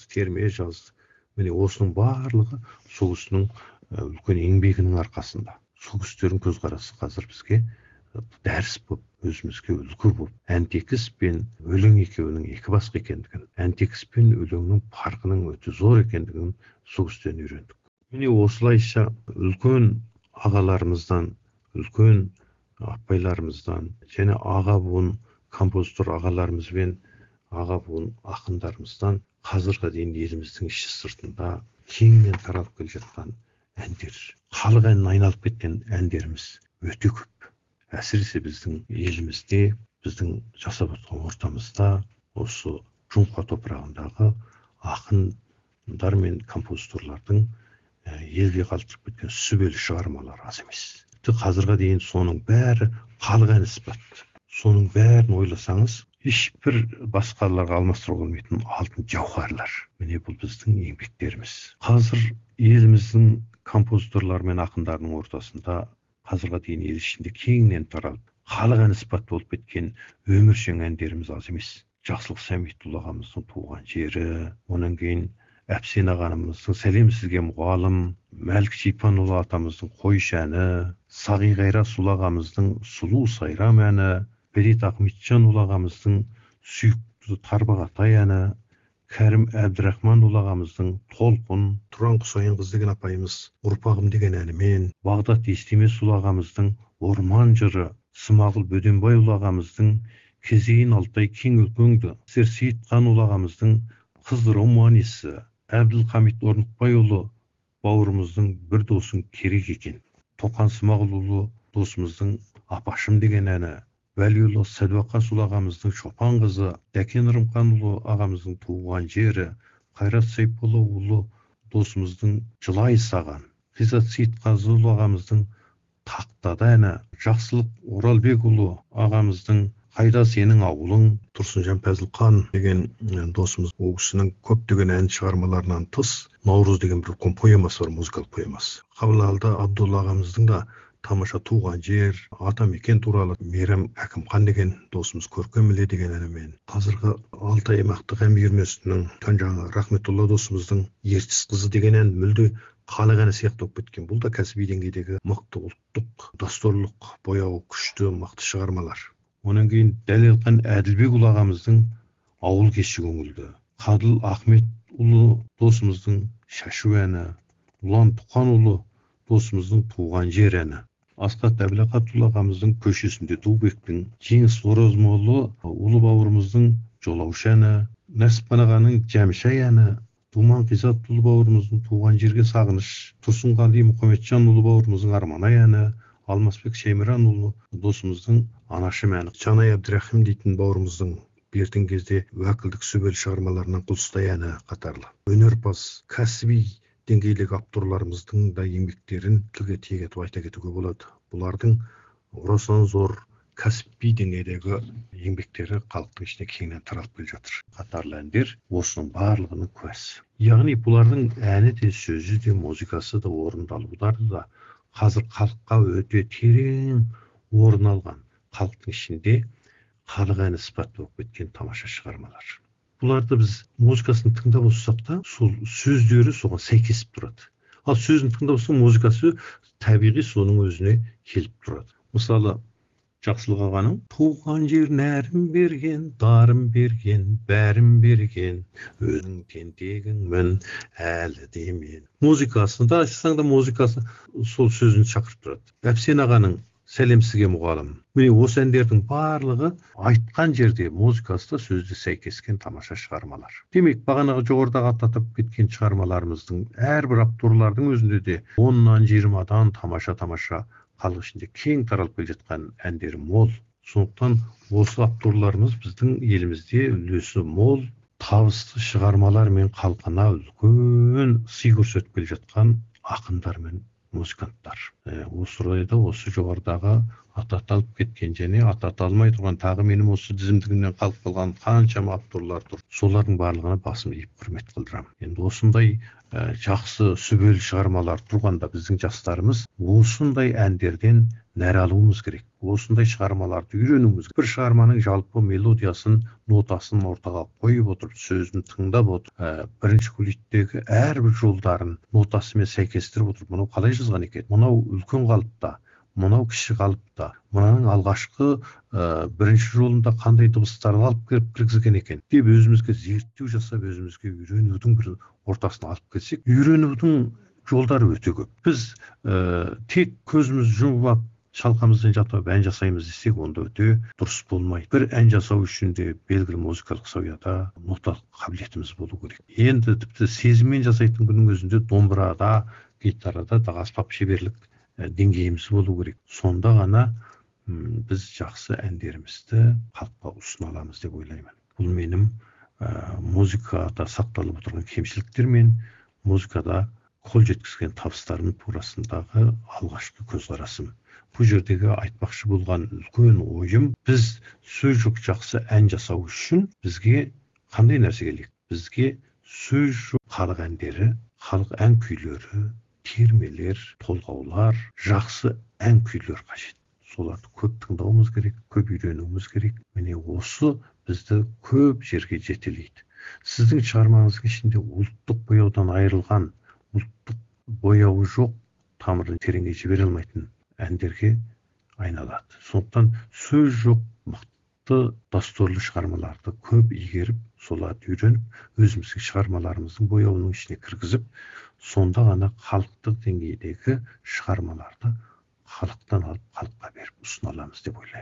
терме жазды. Міне осының барлығы сол кісінің үлкен еңбегінің арқасында. Сол кісілердің көзқарасы қазір бізге дәріс болып, өзімізге үлгі болып, әнтекіс пен өлең екеуінің екі басқа екендігін, әнтекіс пен өлеңнің farқының өте зор екендігін сол кісіден үйрендік. Міне осылайша үлкен ағаларымыздан, үлкен апайларымыздан және аға буын композитор ағаларымыз бен аға буын ақындарымыздан қазірге дейін еліміздің іші сыртында кеңінен таралып келе жатқан әндер, халық әніне айналып кеткен әндеріміз өте көп. Әсіресе біздің елімізде, біздің жасап жатқан ортамызда осы Жұмқа топырағындағы ақындар мен композиторлардың елге қалдырып кеткен сүбелі шығармалары аз емес. Қазірге дейін соның бәрі халық әні іспатты. Соның бәрін ойласаңыз, ешбір басқаларға алмастыруға болмайтын алтын жауһарлар. Міне бұл біздің еңбектеріміз. Қазір еліміздің композиторлары мен ақындарының ортасында қазірге дейін ел ішінде кеңінен таралып, халық әні іспатты болып кеткен өміршең әндеріміз аз емес. Жақсылық Сәмиетұлы ағамыздың туған жері, онан кейін Әпсен ағамыздың Сәлем сізге мұғалім, Мәлік Шипанұлы атамыздың Қойшы әні, Сағиға Расул ағамыздың Сұлу Сайрам әні, Берет Ахметжанұлы ағамыздың Сүйікті Тарбағатай әні, Кәрім Әбдірахманұлы ағамыздың Толқын, Тұран Құсайынқызы деген апайымыз Ұрпағым деген әнімен, Бағдат Естемесұлы ағамыздың Орман жыры, Смағұл Бөденбайұлы ағамыздың Кезейін Алтай кең өлкеңді, Сейітханұлы ағамыздың Қыздыру манисі, Әбділхамит Орнықбайұлы бауырымыздың Бір досың керек екен, Тоқан Смағұлұлы досымыздың Апашым деген әні, Вәлиұлы Сәдуақасұлы ағамыздың Шопан қызы, Дәкен Рымханұлы ағамыздың Туған жері, Қайрат Сайпұлыұлы досымыздың Жылай саған, Ғизат Сейітқазыұлы ағамыздың Тақтада әні, Жақсылық Оралбекұлы ағамыздың Қайда сенің ауылың, Тұрсынжан Пәзілхан деген досымыз, ол кісінің көптеген ән шығармаларынан тыс Наурыз деген бір поэмасы бар, музыкалық поэмасы. Қабылалда Абдулла ағамыздың да Тамаша туған жер, атамекен туралы Мейрам Әкімхан деген досымыз Көркеміле деген әнімен, қазіргі Алтай аймақтық ән үйірмесінің жаңағы Рахметулла досымыздың Ертіс қызы деген ән мүлде халық әні сияқты болып кеткен. Бұл да кәсіби деңгейдегі мықты ұлттық дәстүрлік бояуы күшті мықты шығармалар. Онан кейін Дәлелхан Әділбекұлы ағамыздың Ауыл кеші көңілді, Қадыл Ахметұлы досымыздың Шашу әні, Ұлан Тұқанұлы досымыздың Туған жер әні, Асқат Әбілақатұлы ағамыздың Көшесінде Дубектің, Жеңіс Оразмолы ұлы бауырымыздың Жолаушы әні, Нәсіпхан ағаның Жәмшай әні, Думан Қизатұлы бауырымыздың Туған жерге сағыныш, Тұрсынғали Мұхаметжанұлы бауырымыздың Арманай әні, Алмасбек Шейміранұлы досымыздың Анашым әні, Жанай Әбдірахим дейтін бауырымыздың бертін кезде уәкілдік сүбелі шығармаларынан Құлстай әні қатарлы. Өнерпаз, кәсіби деңгейлік авторларымыздың да еңбектерін тілге тиек етіп айта кетуге болады. Бұлардың орасан зор кәсіби деңгейдегі еңбектері халықтың ішіне кеңінен таралып келе жатыр. Қатарлы әндер осының барлығының куәсі. Яғни бұлардың әні де, сөзі де, музыкасы да, орындалулары да қазір халыққа өте терең орын алған, халықтың ішінде халық әні іспатты болып кеткен тамаша шығармалар. Бұларды біз музыкасын тыңдап отырсақ та, сол сөздері соған сәйкесіп тұрады. Ал сөзін тыңдап отырсақ, музыкасы табиғи соның өзіне келіп тұрады. Мысалы, Жақсылық ағаның туған жер нәрін берген, дарын берген, бәрін берген, өзің тентегіңмін әлі демен. Музыкасында ашсаң да музыкасы сол сөзін шақырып тұрады. Әпсен ағаның Сәлем сізге мұғалім. Міне осы әндердің барлығы айтқан жерде музыкасы да сөзді сәйкескен тамаша шығармалар. Демек, бағанағы жоғарыдағы ататып кеткен шығармаларымыздың әрбір авторлардың өзінде де 10-нан 20-дан тамаша халық ішінде кең таралып келе жатқан әндері мол. Сондықтан осы авторларымыз біздің елімізде үлесі мол, табысты шығармалар мен халқына үлкен сый көрсетіп келе жатқан ақындар мен музыканттар. Осы орайда осы жоғарыдағы ататалып кеткен және ататалмай тұрған тағы менің осы тізімдігімнен қалып қалған қаншама авторлар тұр. Солардың барлығына басым иіп құрмет қылдырамын. Енді осындай жақсы сүбелі шығармалар тұрғанда біздің жастарымыз осындай әндерден нәр алуымыз керек. Осындай шығармаларды үйренуіміз керек. Бір шығарманың жалпы мелодиясын, нотасын ортаға қойып отырып, сөзін тыңдап отырып, бірінші куплеттегі әрбір жолдарын нотасымен сәйкестіріп отырып, мынау қалай жазған екен? Мынау үлкен қалыпта, мынау кіші қалыпта, мынаның алғашқы бірінші жолында қандай дыбыстарды алып келіп кіргізген екен деп өзімізге зерттеу жасап, өзімізге үйренудің бір ортасына алып келсек, үйренудің жолдары өте көп. Біз тек көзіміз жұмып алып шалқамыздан жатып ән жасаймыз десек, онда өте дұрыс болмайды. Bir ән жасау үшін де белгілі музыкалық сауяда, ноталық қабілетіміз болу керек. Енді тіпті сезіммен жасайтын күннің өзінде домбырада, гитарада да аспап шеберлік деңгейіміз болу керек. Сонда ғана біз жақсы әндерімізді халыққа ұсына аламыз деп ойлаймын. Бұл менің музыкада сақталып отырған кемшіліктер мен музыкада қол жеткізген табыстарым турасындағы алғашқы көзқарасым. Бұл жердегі айтпақшы болған үлкен ойым, біз сөз жоқ жақсы ән жасау үшін бізге қандай нәрсе керек? Бізге сөз жоқ халық әндері, халық ән күйлері, термелер, толғаулар, жақсы ән күйлер қажет. Соларды көп тыңдауымыз керек, көп үйренуіміз керек. Міне осы бізді көп жерге жетелейді. Сіздің шығармаңыздың ішінде ұлттық бояудан айырылған, ұлттық бояуы жоқ, тамырын тереңге жібере алмайтын әндерге айналады. Сондықтан сөз жоқ мықты дәстүрлі шығармаларды көп игеріп, соларды үйреніп, өзіміздің шығармаларымыздың бояуының ішіне кіргізіп, сонда ғана халықтық деңгейдегі шығармаларды халықтан алып халыққа беріп ұсына аламыз деп ойлаймын.